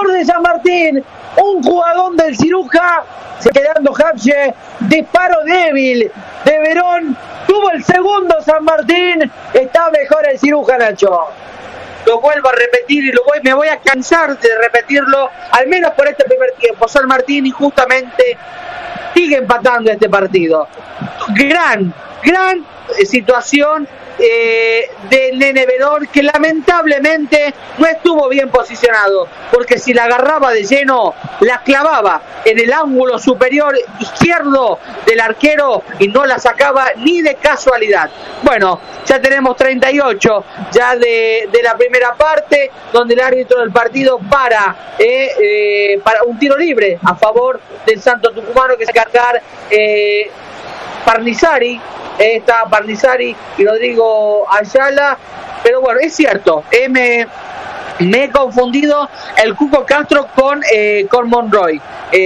jugador de San Martín, un jugador del Ciruja, se quedando Japche, disparo débil de Verón, tuvo el segundo San Martín, está mejor el Ciruja, Nacho. Lo vuelvo a repetir y me voy a cansar de repetirlo, al menos por este primer tiempo. San Martín injustamente sigue empatando este partido. Gran situación del Nene Verón, que lamentablemente no estuvo bien posicionado, porque si la agarraba de lleno la clavaba en el ángulo superior izquierdo del arquero y no la sacaba ni de casualidad. Bueno, ya tenemos 38 ya de la primera parte, donde el árbitro del partido para un tiro libre a favor del Santo Tucumano, que se cargar Parnizari. Está Parnizari y Rodrigo Ayala, pero bueno, es cierto, me he confundido el Cuco Castro con Monroy.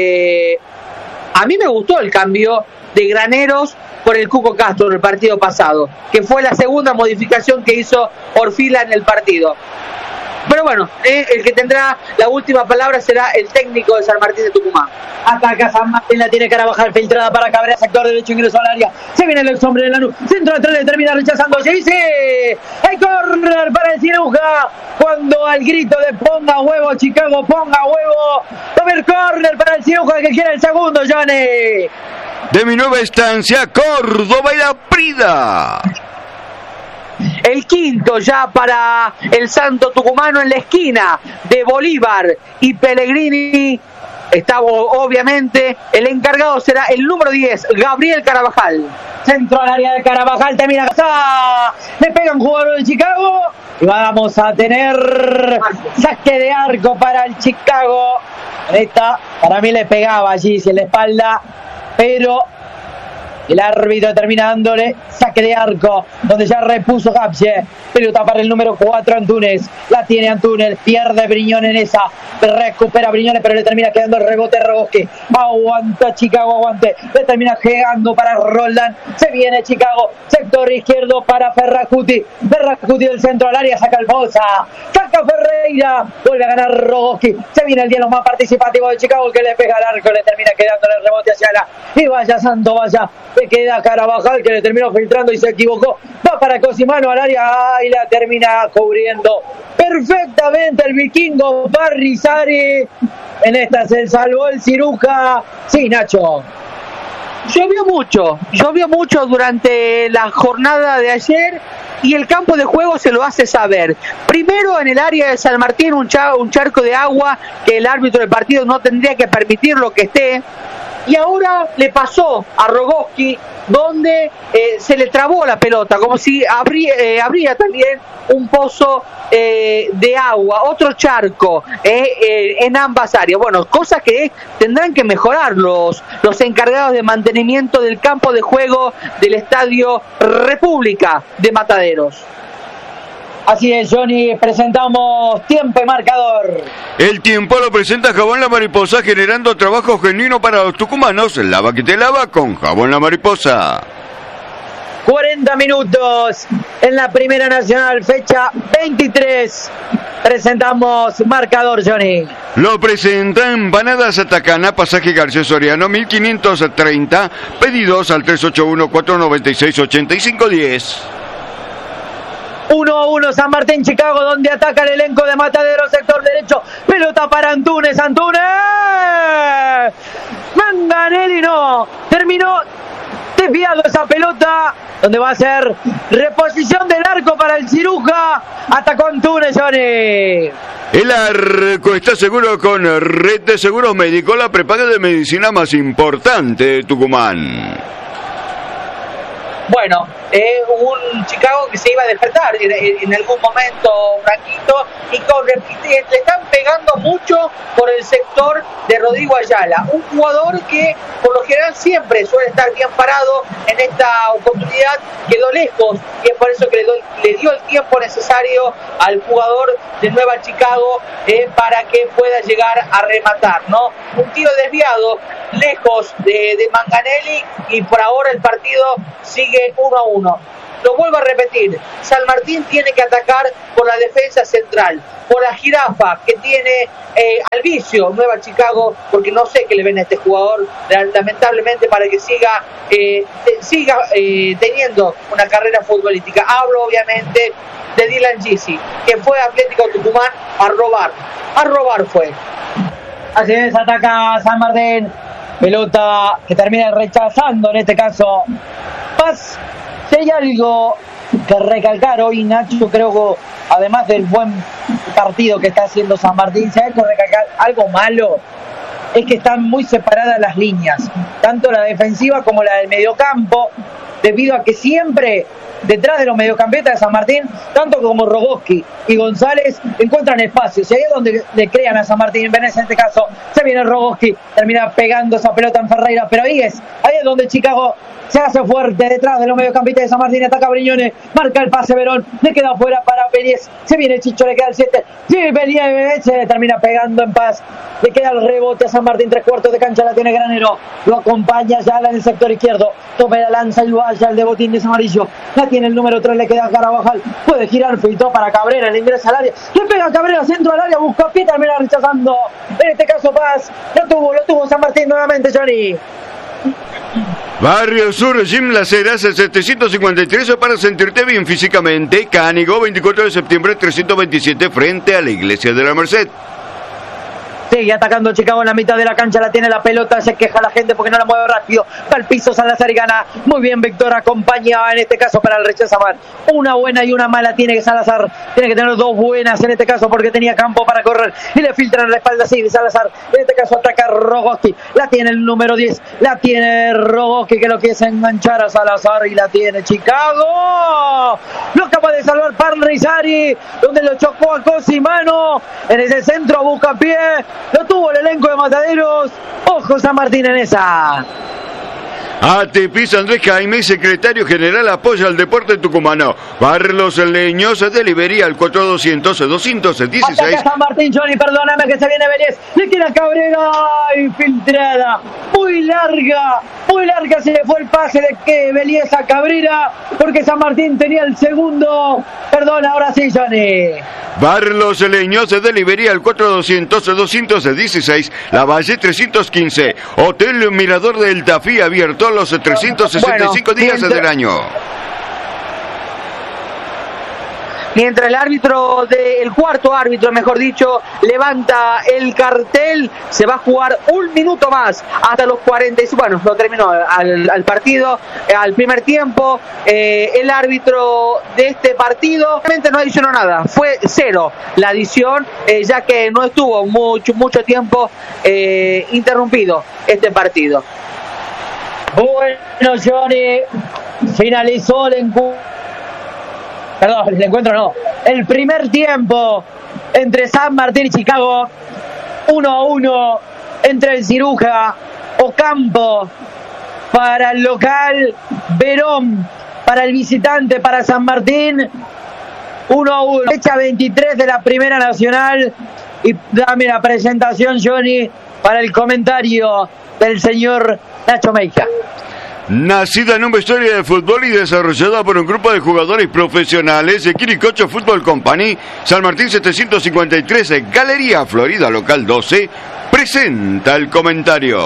A mí me gustó el cambio de Graneros por el Cuco Castro en el partido pasado, que fue la segunda modificación que hizo Orfila en el partido. Pero bueno, el que tendrá la última palabra será el técnico de San Martín de Tucumán. Ataca San Martín, la tiene Carabajal, filtrada para Cabrera, sector derecho, ingreso al área. Se viene el ex hombre de Lanús, centro de 3, le termina rechazando. Se dice, hay córner para el Ciruja. Cuando al grito de ponga huevo, Chicago, ponga huevo. Va a haber córner para el Ciruja, que quiere el segundo, Johnny. De mi nueva estancia, Córdoba y la Prida. El quinto ya para el Santo Tucumano en la esquina de Bolívar y Pellegrini. Está obviamente, el encargado será el número 10, Gabriel Carabajal. Centro al área de Carabajal, termina acá. Le pega un jugador de Chicago. Y vamos a tener saque de arco para el Chicago. Esta, para mí le pegaba allí en la espalda, pero el árbitro termina dándole saque de arco, donde ya repuso Gapche. Pelota para el número 4, Antunes. La tiene Antunes, pierde Briñones en esa. Recupera Briñones, pero le termina quedando el rebote Roboski. Aguanta Chicago, aguante. Le termina llegando para Roldán. Se viene Chicago, sector izquierdo para Ferracuti. Ferracuti del centro al área, saca el Bosa. Saca Ferreira. Vuelve a ganar Roboski. Se viene el diálogo más participativo de Chicago, que le pega al arco, le termina quedando el rebote hacia la. Y vaya santo, vaya. Le queda Carabajal, que le terminó filtrando y se equivocó. Va para Cosimano al área y la termina cubriendo perfectamente el vikingo Parrizari. En esta se salvó el Ciruja. Sí, Nacho. Llovió mucho durante la jornada de ayer y el campo de juego se lo hace saber. Primero en el área de San Martín un charco de agua que el árbitro del partido no tendría que permitirlo que esté. Y ahora le pasó a Rogoski, donde se le trabó la pelota, como si habría también un pozo de agua, otro charco en ambas áreas. Bueno, cosas que tendrán que mejorar los encargados de mantenimiento del campo de juego del Estadio República de Mataderos. Así es, Johnny, presentamos tiempo y marcador. El tiempo lo presenta Jabón La Mariposa, generando trabajo genuino para los tucumanos. Lava que te lava con Jabón La Mariposa. 40 minutos en la Primera Nacional, fecha 23. Presentamos marcador, Johnny. Lo presenta Empanadas Atacana, pasaje García Soriano, 1530. Pedidos al 381-496-8510. 1-1 San Martín, Chicago, donde ataca el elenco de Matadero, sector derecho. Pelota para Antunes. Manganelli no. Terminó desviado esa pelota, donde va a ser reposición del arco para el Ciruja. Atacó Antunes, Johnny. El arco está seguro con Red de Seguros Médicos, la prepaga de medicina más importante de Tucumán. Bueno, un Chicago que se iba a despertar en algún momento, Franquito, y le están pegando mucho por el sector de Rodrigo Ayala, un jugador que por lo general siempre suele estar bien parado. En esta oportunidad quedó lejos y es por eso que le dio el tiempo necesario al jugador de Nueva Chicago para que pueda llegar a rematar, ¿no? Un tiro desviado lejos de Manganelli y por ahora el partido sigue 1-1. Lo vuelvo a repetir, San Martín tiene que atacar por la defensa central, por la jirafa que tiene al vicio Nueva Chicago, porque no sé qué le ven a este jugador, lamentablemente, para que siga teniendo una carrera futbolística. Hablo obviamente de Dylan Gisi, que fue a Atlético Tucumán a robar fue. Así es, ataca San Martín, pelota que termina rechazando en este caso Paz. Si hay algo que recalcar hoy, Nacho, creo que además del buen partido que está haciendo San Martín, si hay que recalcar algo malo, es que están muy separadas las líneas, tanto la defensiva como la del mediocampo, debido a que siempre detrás de los mediocampistas de San Martín, tanto como Rogoski y González, encuentran espacios, y ahí es donde le crean a San Martín. En este caso se viene Rogoski, termina pegando esa pelota en Ferreira, pero ahí es donde Chicago se hace fuerte detrás de los mediocampistas de San Martín. Ataca Briñones, marca el pase Verón, le queda afuera para Belies, se viene Chicho, le queda el 7, sí, Belies se termina pegando en Paz, le queda el rebote a San Martín, 3/4 de cancha la tiene Granero, lo acompaña ya en el sector izquierdo, tome la lanza y vaya el de botín de amarillo, la tiene el número 3, le queda a Carabajal, puede girar, filtró para Cabrera, le ingresa al área, le pega a Cabrera, centro al área, busca pie, termina rechazando, en este caso Paz, lo tuvo San Martín nuevamente, Johnny. Barrio Sur, Gym Las Heras, 753 para sentirte bien físicamente. Cánigo, 24 de septiembre, 327, frente a la Iglesia de la Merced. Sigue atacando Chicago en la mitad de la cancha, la tiene la pelota, se queja la gente porque no la mueve rápido, va al piso Salazar y gana. Muy bien Víctor, acompaña en este caso para el rechazamar. Una buena y una mala tiene que Salazar, tiene que tener dos buenas en este caso porque tenía campo para correr y le filtran la espalda así de Salazar. En este caso ataca Rogoski, la tiene el número 10, la tiene Rogoski que lo quiere enganchar a Salazar y la tiene Chicago. Lo acaba de salvar Parrizari, donde lo chocó a Cosimano, en ese centro busca pie. Lo tuvo el elenco de Mataderos. Ojo San Martín en esa. ATP Andrés Jaime, secretario general, apoya al deporte tucumano. Barlos Leños de Liberia al 4200-216. Ataca San Martín, Johnny, perdóname que se viene Vélez. Le queda Cabrera infiltrada. Muy larga se le fue el pase de que Vélez a Cabrera, porque San Martín tenía el segundo. Perdón, ahora sí, Johnny. Barlos Leños de Liberia al 4200-216. La Valle 315. Hotel Mirador del Tafí abierto los 365 días del año. Mientras el cuarto árbitro, mejor dicho, levanta el cartel, se va a jugar un minuto más hasta los 40. Bueno, lo terminó al partido, al primer tiempo. El árbitro de este partido realmente no adicionó nada, fue 0 la adición, ya que no estuvo mucho tiempo interrumpido este partido. Bueno, Johnny, finalizó el el primer tiempo entre San Martín y Chicago. 1-1 entre el Ciruja, Ocampo para el local, Verón para el visitante, para San Martín. 1-1, fecha 23 de la Primera Nacional. Y dame la presentación, Johnny, para el comentario del señor Nacho Meija. Nacida en un vestuario de fútbol y desarrollada por un grupo de jugadores profesionales de Quiricocho Football Company, San Martín 753, Galería Florida, local 12, presenta el comentario.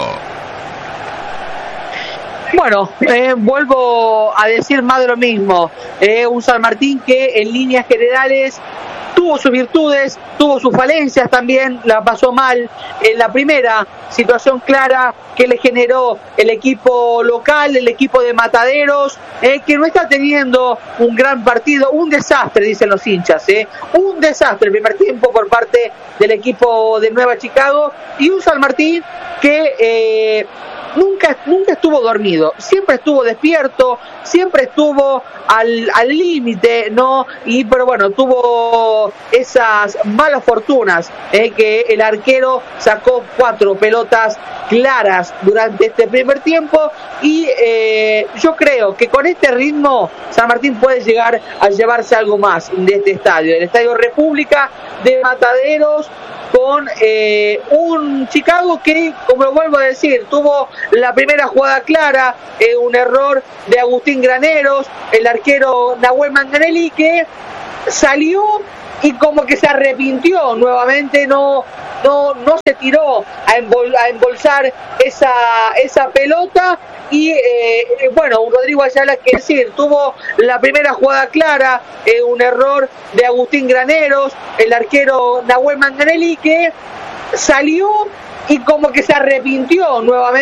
Bueno, vuelvo a decir más de lo mismo. Un San Martín que en líneas generales tuvo sus virtudes, tuvo sus falencias también, la pasó mal en la primera situación clara que le generó el equipo local, el equipo de Mataderos, que no está teniendo un gran partido, un desastre, dicen los hinchas, un desastre el primer tiempo por parte del equipo de Nueva Chicago, y un San Martín que nunca estuvo dormido, siempre estuvo despierto, siempre estuvo al límite, ¿no? Pero bueno, tuvo esas malas fortunas, que el arquero sacó 4 pelotas claras durante este primer tiempo, y yo creo que con este ritmo San Martín puede llegar a llevarse algo más de este estadio, el Estadio República de Mataderos. con un Chicago que, como lo vuelvo a decir, tuvo la primera jugada clara, un error de Agustín Graneros, el arquero Nahuel Manganelli, que salió y como que se arrepintió nuevamente, no se tiró a embolsar esa pelota. Y bueno, Rodrigo Ayala, que decir, tuvo la primera jugada clara, un error de Agustín Graneros, el arquero Nahuel Manganelli, que salió y como que se arrepintió nuevamente.